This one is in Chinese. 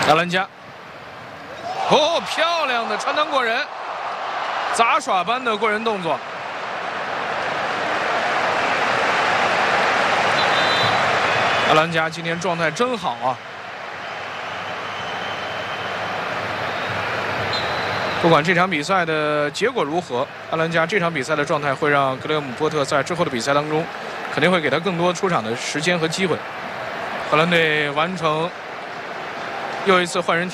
阿兰加，哦，漂亮的穿裆过人，杂耍般的过人动作。阿兰加今天状态真好啊！不管这场比赛的结果如何，阿兰加这场比赛的状态会让格雷厄姆·波特在之后的比赛当中，肯定会给他更多出场的时间和机会。荷兰队完成又一次换人。